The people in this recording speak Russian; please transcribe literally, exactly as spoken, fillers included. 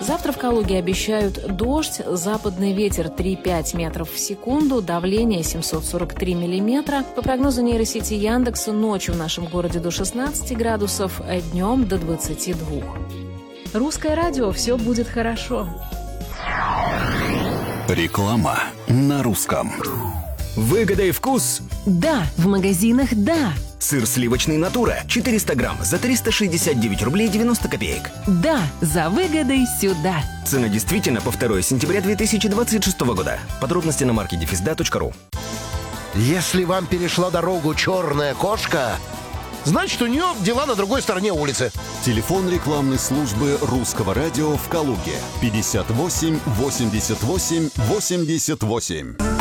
Завтра в Калуге обещают дождь, западный ветер три-пять метров в секунду, давление семьсот сорок три миллиметра. По прогнозу нейросети Яндекса, ночью в нашем городе до шестнадцати градусов, а днем до двадцати двух. Русское радио, все будет хорошо. Реклама на русском. Выгода и вкус? Да, в магазинах да. Сыр сливочный «Натура» четыреста грамм за триста шестьдесят девять рублей девяносто копеек. Да, за выгодой сюда. Цена действительно по второе сентября две тысячи двадцать шестого года. Подробности на маркете дефисда точка ру. Если вам перешла дорогу черная кошка, значит, у нее дела на другой стороне улицы. Телефон рекламной службы Русского радио в Калуге. пятьдесят восемь восемьдесят восемь восемьдесят восемь.